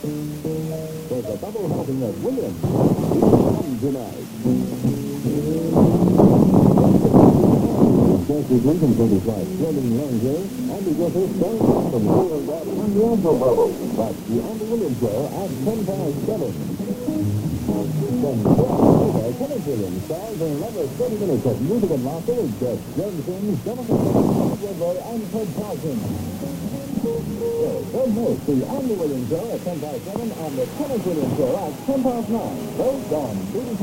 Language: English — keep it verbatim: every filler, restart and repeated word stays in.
There's a double helping of Williams. Come tonight. Jesse Lincoln for his wife, Floating Ranger, Andy Griffith, Stone from Cool Red and the Angel Bubble. But the Andy Williams Show at ten past seven. Then Florida, Kenneth Williams stars in another thirty minutes of music and laughter with guests James Sims, Jonathan Woodward, and Ted Carlson. So, don't miss the Andy Williams Show at ten past seven and the Kenneth Williams Show at ten past nine. Both on B B C